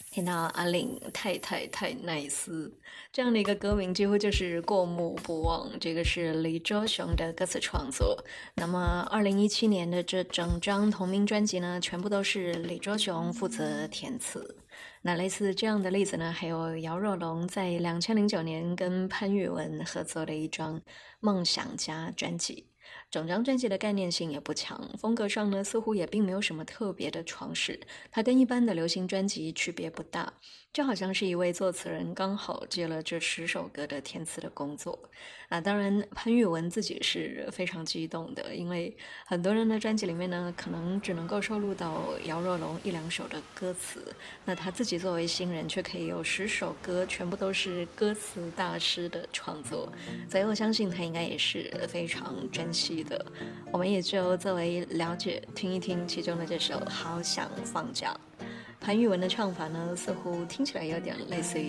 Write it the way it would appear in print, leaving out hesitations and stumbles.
听到阿令太 nice 这样的一个歌名，几乎就是过目不忘。这个是李周雄的歌词创作。那么2017年的这整张同名专辑呢，全部都是李周雄负责填词。那类似这样的例子呢，还有姚若龙在2009年跟潘越文合作的一张《梦想家》专辑。整张专辑的概念性也不强，风格上呢似乎也并没有什么特别的创饰，它跟一般的流行专辑区别不大，就好像是一位作词人刚好接了这10首歌的填词的工作。当然潘越文自己是非常激动的，因为很多人的专辑里面呢，可能只能够收录到姚若龙1-2首的歌词，那他自己作为新人，却可以有10首歌全部都是歌词大师的创作，所以我相信他应该也是非常珍惜的。我们也就作为了解听一听其中的这首《好想放假》。潘越文的唱法呢，似乎听起来有点类似于